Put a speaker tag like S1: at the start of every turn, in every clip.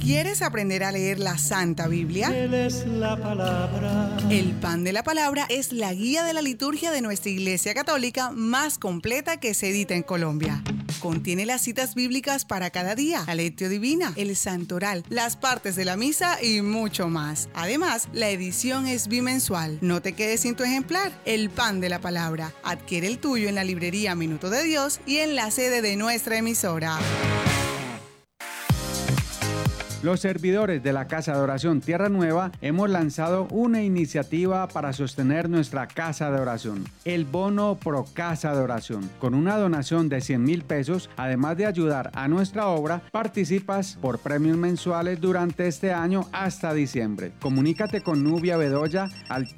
S1: ¿Quieres aprender a leer la Santa Biblia?
S2: Él es la palabra.
S1: El Pan de la Palabra es la guía de la liturgia de nuestra Iglesia Católica más completa que se edita en Colombia. Contiene las citas bíblicas para cada día, la lectio divina, el santoral, las partes de la misa y mucho más. Además, la edición es bimensual. No te quedes sin tu ejemplar. El Pan de la Palabra. Adquiere el tuyo en la librería Minuto de Dios y en la sede de nuestra emisora.
S3: Los servidores de la Casa de Oración Tierra Nueva hemos lanzado una iniciativa para sostener nuestra Casa de Oración, el Bono Pro Casa de Oración. Con una donación de 100,000 pesos, además de ayudar a nuestra obra, participas por premios mensuales durante este año hasta diciembre. Comunícate con Nubia Bedoya al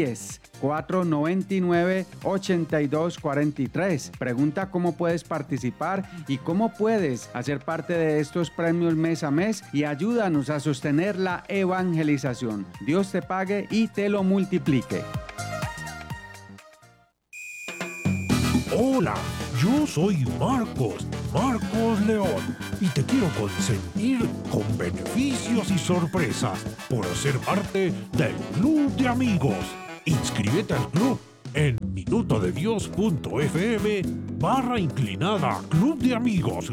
S3: 310-499-8243. Pregunta cómo puedes participar y cómo puedes hacer parte de estos premios mes a mes y ayúdanos a sostener la evangelización. Dios te pague y te lo multiplique.
S4: Hola, yo soy Marcos León, y te quiero consentir con beneficios y sorpresas por ser parte del Club de Amigos. Inscríbete al club en minutodedios.fm/inclinada Club de Amigos.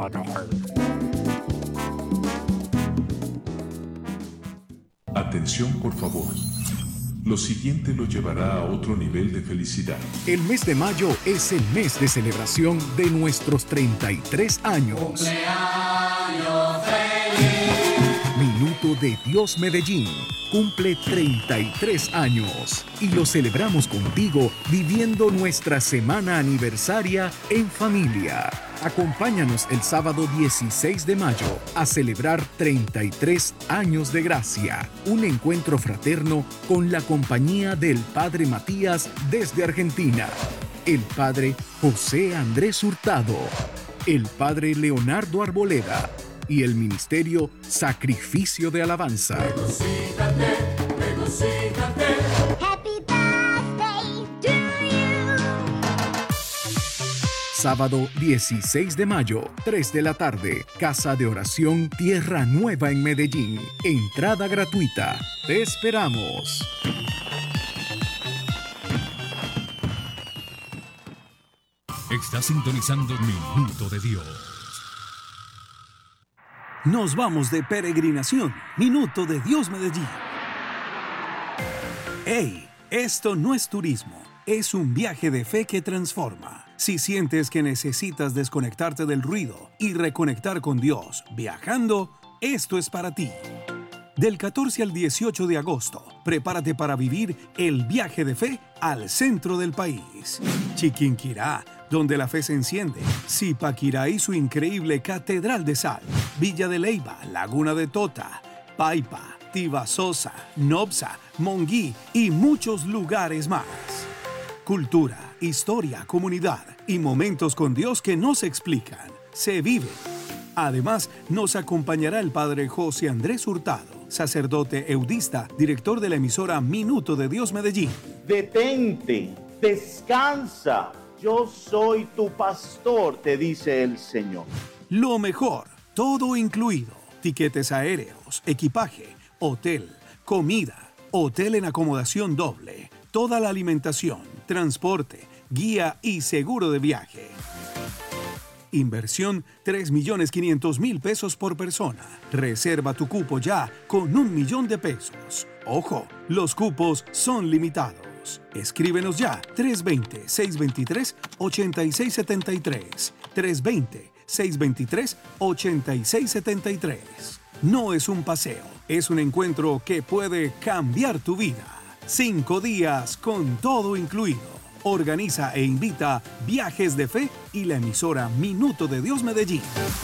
S5: Atención, por favor. Lo siguiente lo llevará a otro nivel de felicidad.
S6: El mes de mayo es el mes de celebración de nuestros 33 años.
S7: ¡Cumpleaños feliz!
S6: Minuto de Dios Medellín cumple 33 años y lo celebramos contigo viviendo nuestra semana aniversaria en familia. Acompáñanos el sábado 16 de mayo a celebrar 33 años de gracia, un encuentro fraterno con la compañía del Padre Matías desde Argentina, el Padre José Andrés Hurtado, el Padre Leonardo Arboleda y el Ministerio Sacrificio de Alabanza.
S7: Regocíjate, regocíjate. Happy birthday to you.
S6: Sábado 16 de mayo, 3 de la tarde, Casa de Oración Tierra Nueva en Medellín. Entrada gratuita. Te esperamos.
S8: Está sintonizando Minuto de Dios.
S9: Nos vamos de peregrinación. Minuto de Dios Medellín. ¡Hey! Esto no es turismo. Es un viaje de fe que transforma. Si sientes que necesitas desconectarte del ruido y reconectar con Dios viajando, esto es para ti. Del 14 al 18 de agosto, prepárate para vivir el viaje de fe al centro del país. Chiquinquirá, donde la fe se enciende. Zipaquirá y su increíble Catedral de Sal. Villa de Leyva, Laguna de Tota, Paipa, Tibasosa, Nopsa, Monguí y muchos lugares más. Cultura, historia, comunidad y momentos con Dios que no se explican, se viven. Además, nos acompañará el Padre José Andrés Hurtado, sacerdote eudista, director de la emisora Minuto de Dios Medellín.
S10: Detente, descansa, yo soy tu pastor, te dice el Señor.
S9: Lo mejor, todo incluido, tiquetes aéreos, equipaje, hotel, comida, hotel en acomodación doble, toda la alimentación, transporte, guía y seguro de viaje. Inversión 3.500.000 pesos por persona. Reserva tu cupo ya con 1.000.000 de pesos. Ojo, los cupos son limitados. Escríbenos ya 320-623-8673. 320-623-8673. No es un paseo, es un encuentro que puede cambiar tu vida. 5 días con todo incluido. Organiza e invita Viajes de Fe y la emisora Minuto de Dios Medellín.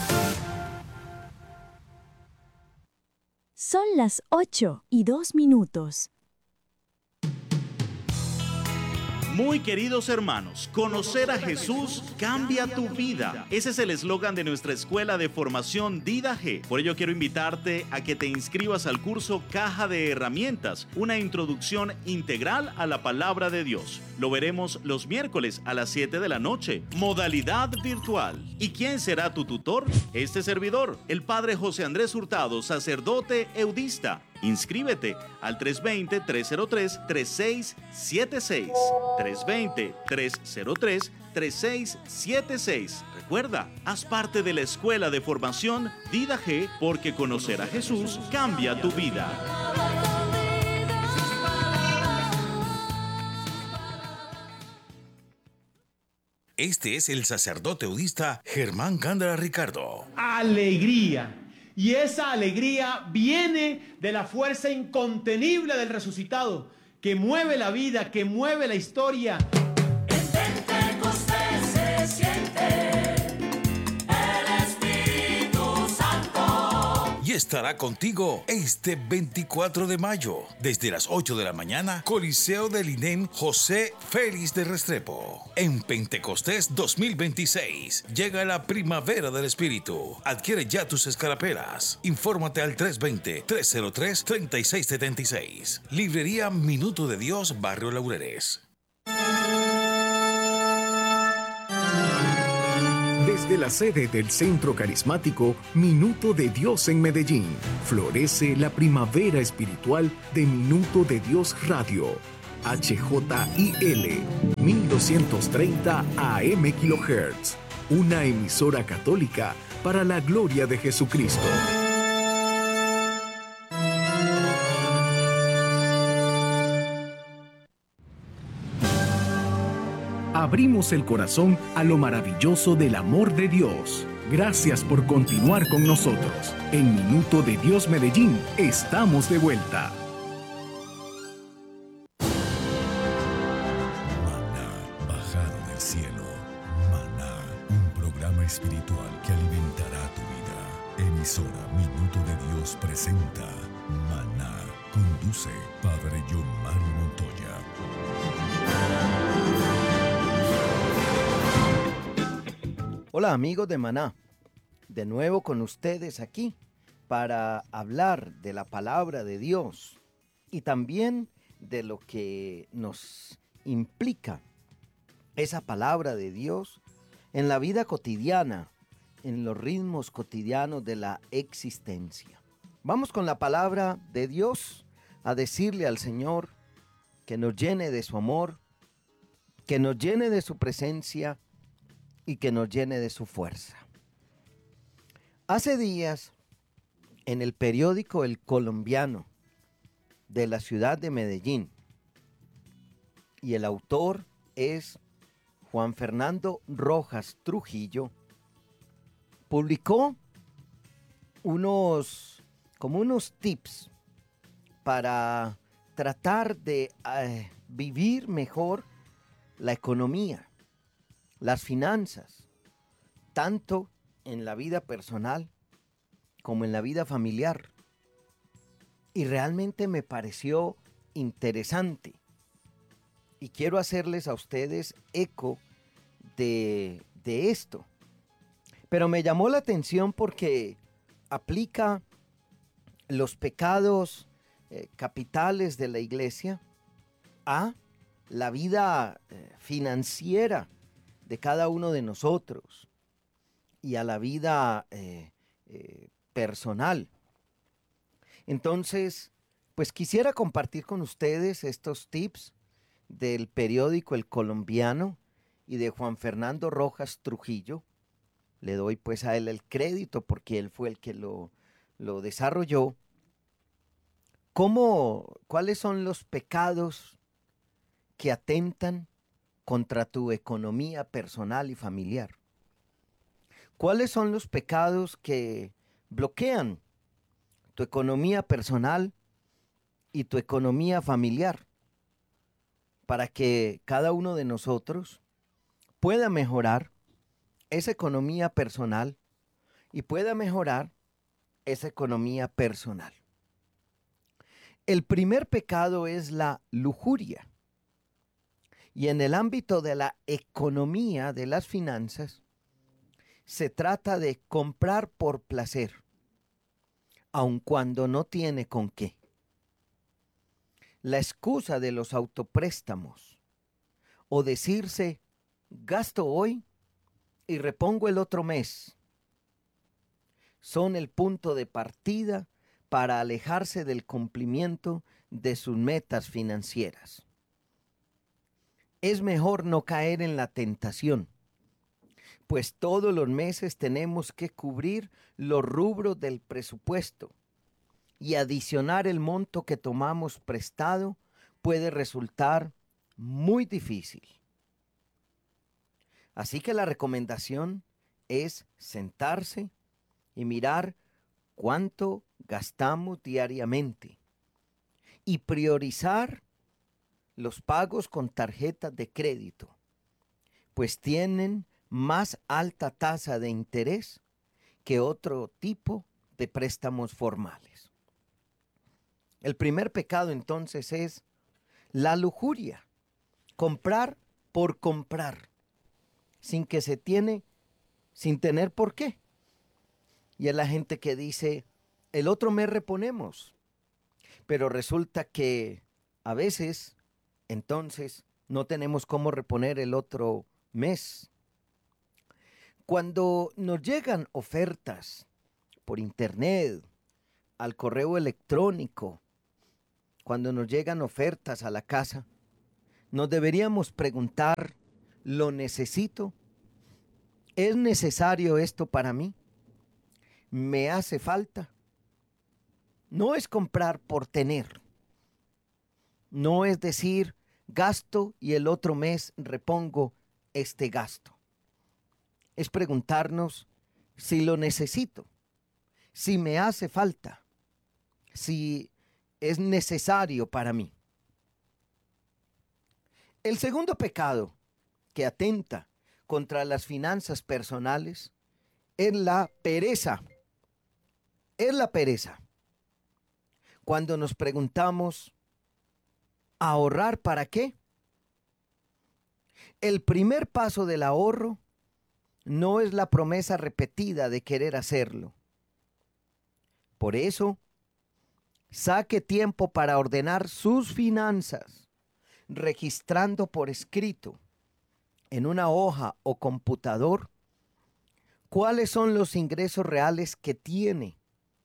S11: Son las 8:02. Muy queridos hermanos, conocer a Jesús cambia tu vida. Ese es el eslogan de nuestra escuela de formación Dida G. Por ello quiero invitarte a que te inscribas al curso Caja de Herramientas, una introducción integral a la palabra de Dios. Lo veremos los miércoles a las 7 de la noche, modalidad virtual. ¿Y quién será tu tutor? Este servidor, el Padre José Andrés Hurtado, sacerdote eudista. Inscríbete al 320-303-3676. 320-303-3676. Recuerda, haz parte de la escuela de formación Dida G, porque conocer a Jesús cambia tu vida.
S12: Este es el sacerdote eudista Germán Gándara Ricardo.
S13: Alegría. Y esa alegría viene de la fuerza incontenible del resucitado, que mueve la vida, que mueve la historia.
S7: En Pentecostés se siente el Espíritu Santo.
S12: Y estará contigo este 24 de mayo, desde las 8 de la mañana, Coliseo del INEM José Félix de Restrepo. En Pentecostés 2026, llega la primavera del Espíritu. Adquiere ya tus escarapelas. Infórmate al 320-303-3676. Librería Minuto de Dios, Barrio Laureles.
S6: Desde la sede del Centro Carismático Minuto de Dios en Medellín, florece la primavera espiritual de Minuto de Dios Radio. HJIL 1230 AM kHz, una emisora católica para la gloria de Jesucristo. Abrimos el corazón a lo maravilloso del amor de Dios. Gracias por continuar con nosotros. En Minuto de Dios Medellín, estamos de vuelta.
S14: Bajado del cielo. Maná, un programa espiritual que alimentará tu vida. Emisora Minuto de Dios presenta Maná. Conduce Padre John Mario Montoya.
S15: Hola amigos de Maná, de nuevo con ustedes aquí para hablar de la palabra de Dios y también de lo que nos implica esa palabra de Dios en la vida cotidiana, en los ritmos cotidianos de la existencia. Vamos con la palabra de Dios a decirle al Señor que nos llene de su amor, que nos llene de su presencia y que nos llene de su fuerza. Hace días, en el periódico El Colombiano de la ciudad de Medellín, y el autor es Juan Fernando Rojas Trujillo, publicó unos tips para tratar de vivir mejor la economía, las finanzas, tanto en la vida personal como en la vida familiar. Y realmente me pareció interesante. Y quiero hacerles a ustedes eco de esto. Pero me llamó la atención porque aplica los pecados capitales de la iglesia a la vida financiera de cada uno de nosotros y a la vida personal. Entonces, pues quisiera compartir con ustedes estos tips del periódico El Colombiano y de Juan Fernando Rojas Trujillo. Le doy pues a él el crédito porque él fue el que lo desarrolló. ¿Cuáles son los pecados que atentan contra tu economía personal y familiar? ¿Cuáles son los pecados que bloquean tu economía personal y tu economía familiar para que cada uno de nosotros pueda mejorar esa economía personal y pueda mejorar esa economía personal? El primer pecado es la lujuria. Y en el ámbito de la economía, de las finanzas, se trata de comprar por placer, aun cuando no tiene con qué. La excusa de los autopréstamos o decirse, gasto hoy y repongo el otro mes, son el punto de partida para alejarse del cumplimiento de sus metas financieras. Es mejor no caer en la tentación, pues todos los meses tenemos que cubrir los rubros del presupuesto y adicionar el monto que tomamos prestado puede resultar muy difícil. Así que la recomendación es sentarse y mirar cuánto gastamos diariamente y priorizar los pagos con tarjetas de crédito, pues tienen más alta tasa de interés que otro tipo de préstamos formales. El primer pecado entonces es la lujuria, comprar por comprar, sin tener por qué. Y es la gente que dice, el otro mes reponemos, pero resulta que a veces entonces no tenemos cómo reponer el otro mes. Cuando nos llegan ofertas por internet, al correo electrónico, cuando nos llegan ofertas a la casa, nos deberíamos preguntar, ¿lo necesito? ¿Es necesario esto para mí? ¿Me hace falta? No es comprar por tener. No es decir, gasto y el otro mes repongo este gasto. Es preguntarnos si lo necesito, si me hace falta, si es necesario para mí. El segundo pecado que atenta contra las finanzas personales es la pereza. Es la pereza. Cuando nos preguntamos, ¿ahorrar para qué? El primer paso del ahorro no es la promesa repetida de querer hacerlo. Por eso, saque tiempo para ordenar sus finanzas, registrando por escrito en una hoja o computador cuáles son los ingresos reales que tiene.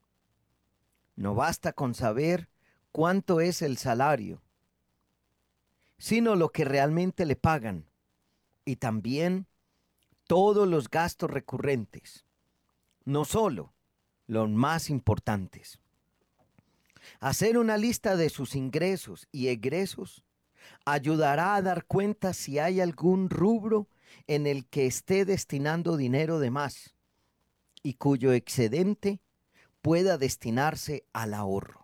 S15: No basta con saber cuánto es el salario, sino lo que realmente le pagan y también todos los gastos recurrentes, no solo los más importantes. Hacer una lista de sus ingresos y egresos ayudará a dar cuenta si hay algún rubro en el que esté destinando dinero de más y cuyo excedente pueda destinarse al ahorro.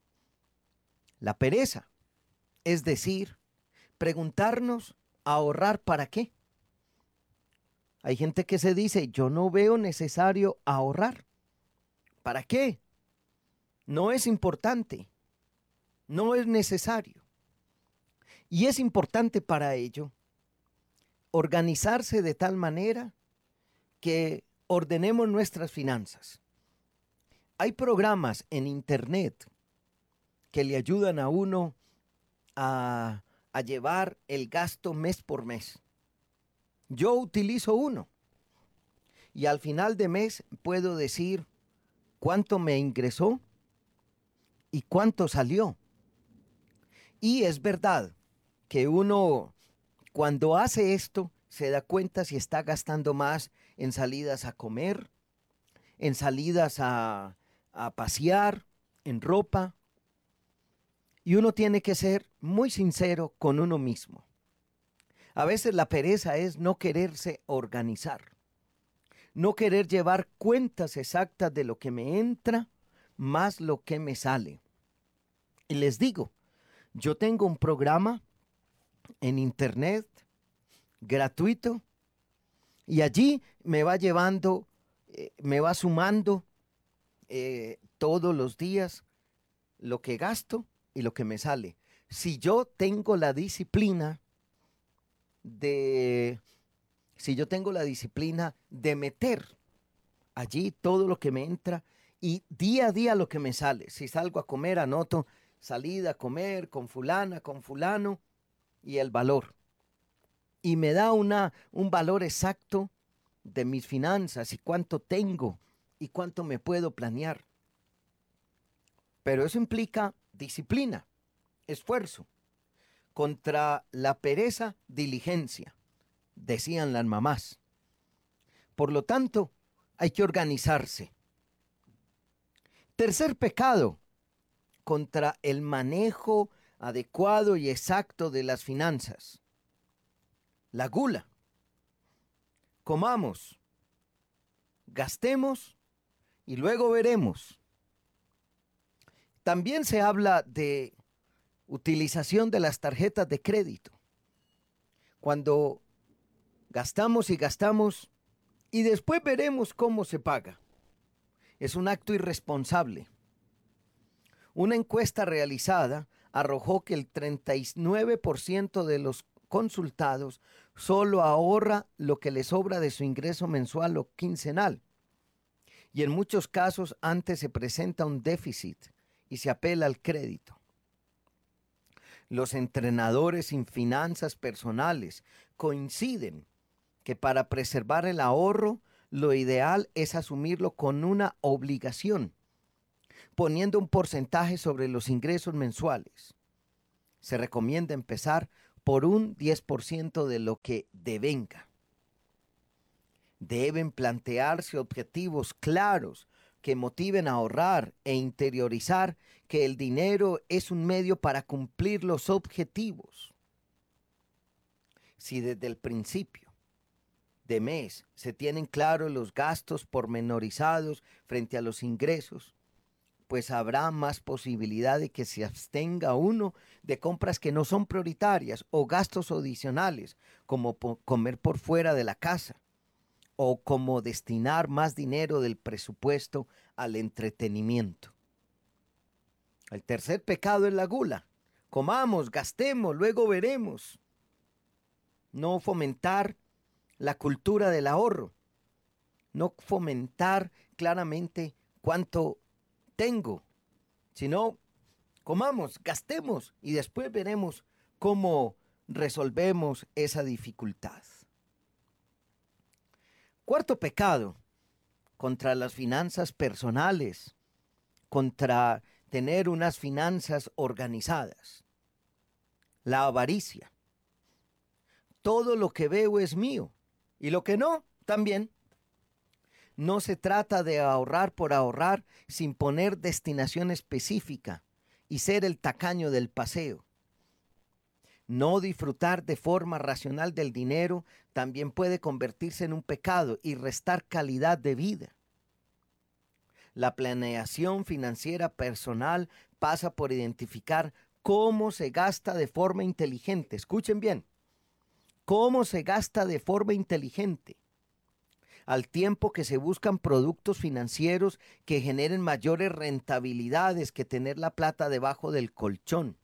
S15: La pereza, es decir, preguntarnos, ¿ahorrar para qué? Hay gente que se dice, yo no veo necesario ahorrar. ¿Para qué? No es importante, no es necesario. Y es importante para ello organizarse de tal manera que ordenemos nuestras finanzas. Hay programas en internet que le ayudan a uno a llevar el gasto mes por mes. Yo utilizo uno y al final de mes puedo decir cuánto me ingresó y cuánto salió. Y es verdad que uno cuando hace esto se da cuenta si está gastando más en salidas a comer, en salidas a pasear, en ropa. Y uno tiene que ser muy sincero con uno mismo. A veces la pereza es no quererse organizar, no querer llevar cuentas exactas de lo que me entra más lo que me sale. Y les digo, yo tengo un programa en internet gratuito y allí me va llevando, me va sumando todos los días lo que gasto y lo que me sale. Si yo tengo la disciplina si yo tengo la disciplina de meter allí todo lo que me entra y día a día lo que me sale. Si salgo a comer, anoto salida a comer con fulana, con fulano y el valor. Y me da un valor exacto de mis finanzas y cuánto tengo y cuánto me puedo planear. Pero eso implica disciplina, esfuerzo. Contra la pereza, diligencia, decían las mamás. Por lo tanto, hay que organizarse. Tercer pecado, contra el manejo adecuado y exacto de las finanzas. La gula. Comamos, gastemos y luego veremos. También se habla de utilización de las tarjetas de crédito. Cuando gastamos y después veremos cómo se paga. Es un acto irresponsable. Una encuesta realizada arrojó que el 39% de los consultados solo ahorra lo que le sobra de su ingreso mensual o quincenal. Y en muchos casos antes se presenta un déficit y se apela al crédito. Los entrenadores en finanzas personales coinciden que para preservar el ahorro, lo ideal es asumirlo con una obligación, poniendo un porcentaje sobre los ingresos mensuales. Se recomienda empezar por un 10% de lo que devenga. Deben plantearse objetivos claros que motiven a ahorrar e interiorizar que el dinero es un medio para cumplir los objetivos. Si desde el principio de mes se tienen claros los gastos pormenorizados frente a los ingresos, pues habrá más posibilidad de que se abstenga uno de compras que no son prioritarias o gastos adicionales, como comer por fuera de la casa o como destinar más dinero del presupuesto al entretenimiento. El tercer pecado es la gula. Comamos, gastemos, luego veremos. No fomentar la cultura del ahorro. No fomentar claramente cuánto tengo, sino comamos, gastemos y después veremos cómo resolvemos esa dificultad. Cuarto pecado, contra las finanzas personales, contra tener unas finanzas organizadas. La avaricia. Todo lo que veo es mío y lo que no, también. No se trata de ahorrar por ahorrar sin poner destinación específica y ser el tacaño del paseo. No disfrutar de forma racional del dinero también puede convertirse en un pecado y restar calidad de vida. La planeación financiera personal pasa por identificar cómo se gasta de forma inteligente. Escuchen bien, cómo se gasta de forma inteligente, al tiempo que se buscan productos financieros que generen mayores rentabilidades que tener la plata debajo del colchón.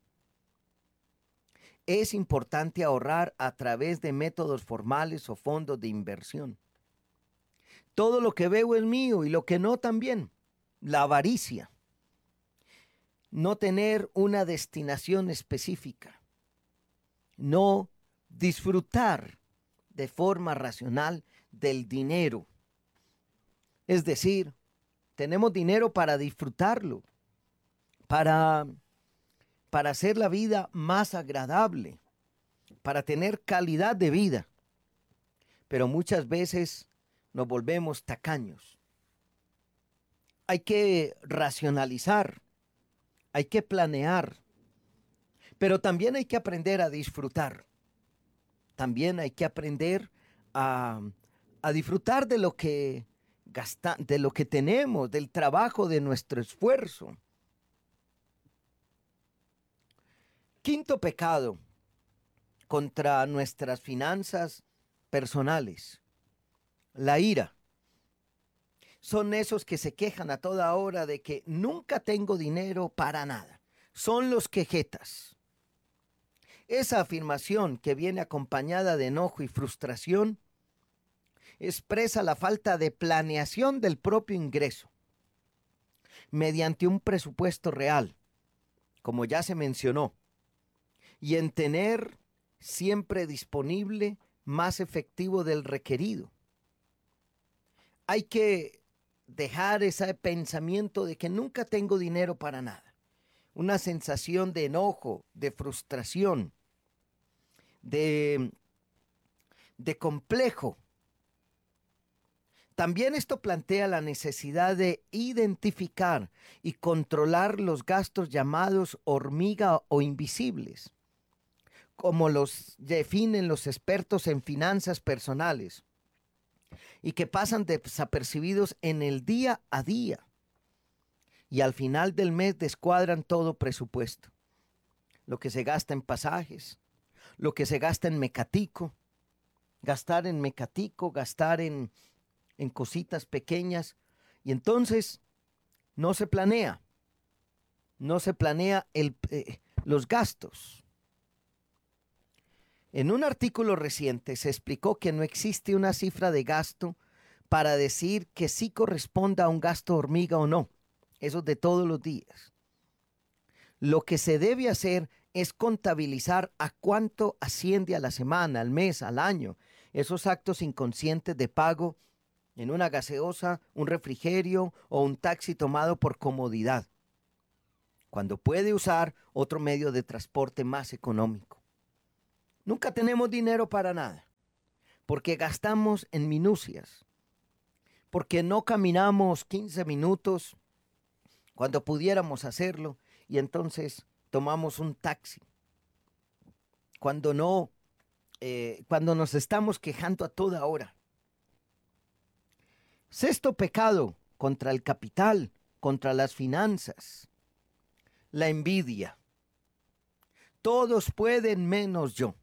S15: Es importante ahorrar a través de métodos formales o fondos de inversión. Todo lo que veo es mío y lo que no también. La avaricia. No tener una destinación específica. No disfrutar de forma racional del dinero. Es decir, tenemos dinero para disfrutarlo, para hacer la vida más agradable, para tener calidad de vida. Pero muchas veces nos volvemos tacaños. Hay que racionalizar, hay que planear, pero también hay que aprender a disfrutar. También hay que aprender a disfrutar de lo que de lo que tenemos, del trabajo, de nuestro esfuerzo. Quinto pecado contra nuestras finanzas personales, la ira. Son esos que se quejan a toda hora de que nunca tengo dinero para nada. Son los quejetas. Esa afirmación, que viene acompañada de enojo y frustración, expresa la falta de planeación del propio ingreso mediante un presupuesto real, como ya se mencionó, y en tener siempre disponible más efectivo del requerido. Hay que dejar ese pensamiento de que nunca tengo dinero para nada. Una sensación de enojo, de frustración, de complejo. También esto plantea la necesidad de identificar y controlar los gastos llamados hormiga o invisibles, como los definen los expertos en finanzas personales, y que pasan desapercibidos en el día a día, y al final del mes descuadran todo presupuesto. Lo que se gasta en pasajes, lo que se gasta en mecatico, gastar en cositas pequeñas, y entonces no se planea los gastos. En un artículo reciente se explicó que no existe una cifra de gasto para decir que sí corresponda a un gasto hormiga o no. Eso es de todos los días. Lo que se debe hacer es contabilizar a cuánto asciende a la semana, al mes, al año, esos actos inconscientes de pago en una gaseosa, un refrigerio o un taxi tomado por comodidad, cuando puede usar otro medio de transporte más económico. Nunca tenemos dinero para nada, porque gastamos en minucias, porque no caminamos 15 minutos cuando pudiéramos hacerlo y entonces tomamos un taxi. Cuando nos estamos quejando a toda hora. Sexto pecado contra el capital, contra las finanzas, la envidia. Todos pueden menos yo.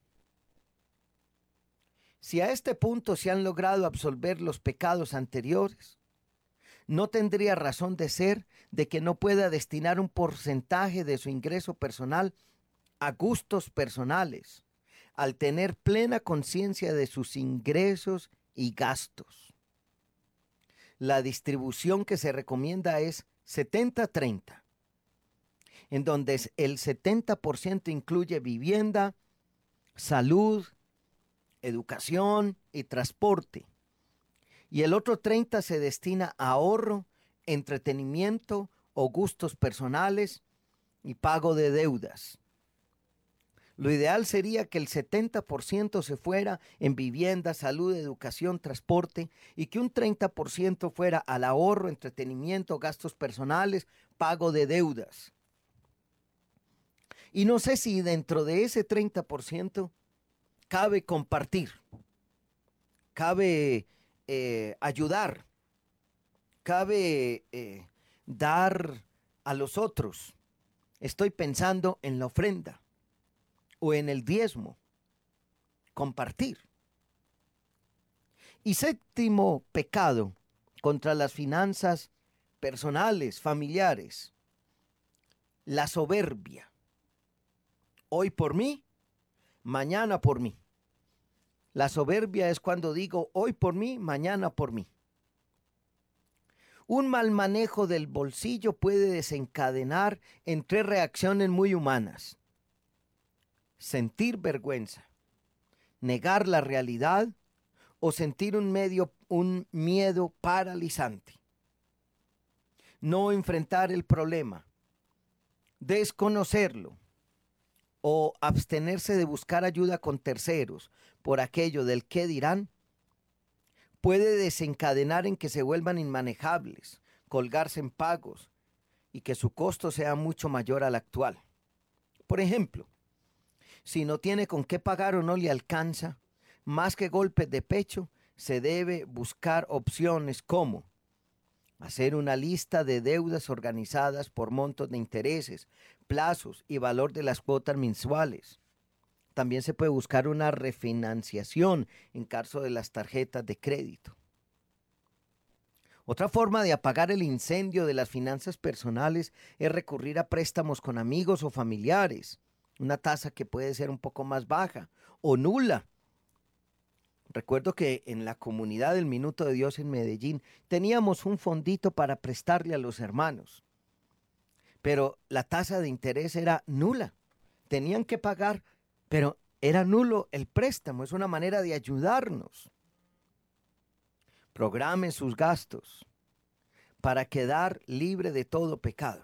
S15: Si a este punto se han logrado absolver los pecados anteriores, no tendría razón de ser de que no pueda destinar un porcentaje de su ingreso personal a gustos personales, al tener plena conciencia de sus ingresos y gastos. La distribución que se recomienda es 70-30, en donde el 70% incluye vivienda, salud, educación y transporte, y el otro 30% se destina a ahorro, entretenimiento o gustos personales y pago de deudas. Lo ideal sería que el 70% se fuera en vivienda, salud, educación, transporte, y que un 30% fuera al ahorro, entretenimiento, gastos personales, pago de deudas. Y no sé si dentro de ese 30% cabe compartir, cabe ayudar, cabe dar a los otros. Estoy pensando en la ofrenda o en el diezmo, compartir. Y séptimo pecado contra las finanzas personales, familiares, la soberbia. Hoy por mí, mañana por mí. La soberbia es cuando digo hoy por mí, mañana por mí. Un mal manejo del bolsillo puede desencadenar en 3 reacciones muy humanas: sentir vergüenza, negar la realidad o sentir un miedo paralizante. No enfrentar el problema, desconocerlo o abstenerse de buscar ayuda con terceros por aquello del qué dirán, puede desencadenar en que se vuelvan inmanejables, colgarse en pagos y que su costo sea mucho mayor al actual. Por ejemplo, si no tiene con qué pagar o no le alcanza, más que golpes de pecho, se debe buscar opciones como hacer una lista de deudas organizadas por montos de intereses, plazos y valor de las cuotas mensuales. También se puede buscar una refinanciación en caso de las tarjetas de crédito. Otra forma de apagar el incendio de las finanzas personales es recurrir a préstamos con amigos o familiares, una tasa que puede ser un poco más baja o nula. Recuerdo que en la comunidad del Minuto de Dios en Medellín teníamos un fondito para prestarle a los hermanos, pero la tasa de interés era nula. Tenían que pagar, pero era nulo el préstamo. Es una manera de ayudarnos. Programe sus gastos para quedar libre de todo pecado.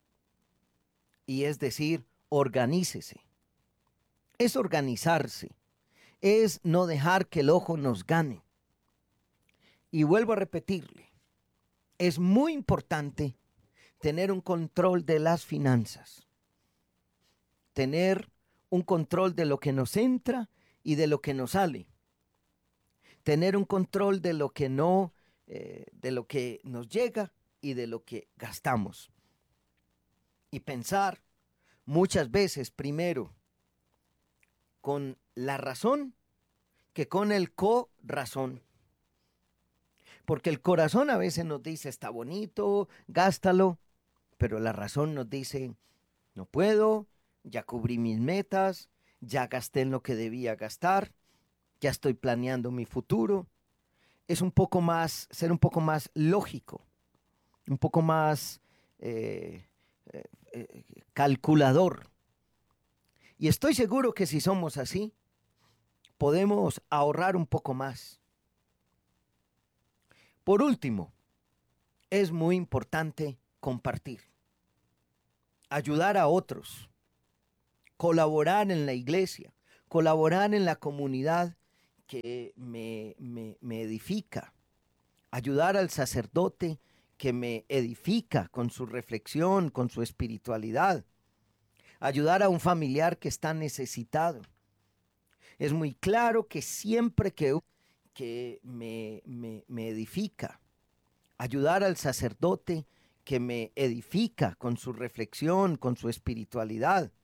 S15: Y es decir, organícese. Es organizarse. Es no dejar que el ojo nos gane. Y vuelvo a repetirle, es muy importante tener un control de las finanzas. Tener un control de lo que nos entra y de lo que nos sale. Tener un control de lo que no, de lo que nos llega y de lo que gastamos. Y pensar muchas veces primero con la razón que con el corazón. Porque el corazón a veces nos dice, está bonito, gástalo, pero la razón nos dice, no puedo, ya cubrí mis metas, ya gasté en lo que debía gastar, ya estoy planeando mi futuro. Es ser un poco más lógico, un poco más calculador. Y estoy seguro que si somos así, podemos ahorrar un poco más. Por último, es muy importante compartir, ayudar a otros, colaborar en la iglesia, colaborar en la comunidad que me edifica, ayudar al sacerdote que me edifica con su reflexión, con su espiritualidad, ayudar a un familiar que está necesitado. Es muy claro que siempre que me edifica, ayudar al sacerdote que me edifica con su reflexión, con su espiritualidad,